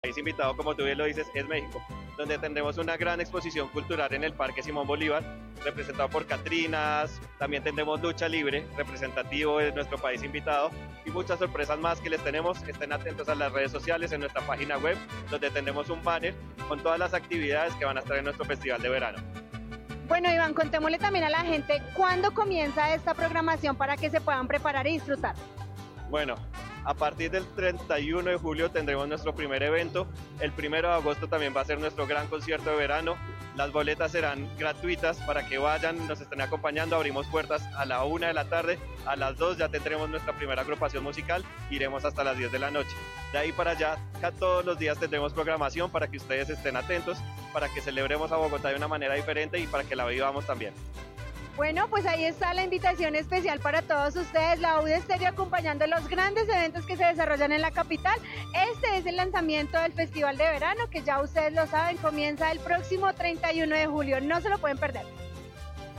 país invitado, como tú bien lo dices, es México, donde tendremos una gran exposición cultural en el Parque Simón Bolívar, representado por Catrinas, también tendremos lucha libre, representativo de nuestro país invitado, y muchas sorpresas más que les tenemos. Estén atentos a las redes sociales, en nuestra página web, donde tendremos un banner con todas las actividades que van a estar en nuestro festival de verano. Bueno, Iván, contémosle también a la gente cuándo comienza esta programación para que se puedan preparar y disfrutar. Bueno, a partir del 31 de julio tendremos nuestro primer evento. El 1 de agosto también va a ser nuestro gran concierto de verano. Las boletas serán gratuitas para que vayan, nos estén acompañando. Abrimos puertas a la 1 de la tarde, a las 2 ya tendremos nuestra primera agrupación musical, iremos hasta las 10 de la noche. De ahí para allá, todos los días tendremos programación para que ustedes estén atentos, para que celebremos a Bogotá de una manera diferente y para que la vivamos también. Bueno, pues ahí está la invitación especial para todos ustedes, la UD Estéreo acompañando los grandes eventos que se desarrollan en la capital. Este es el lanzamiento del Festival de Verano, que ya ustedes lo saben, comienza el próximo 31 de julio, no se lo pueden perder.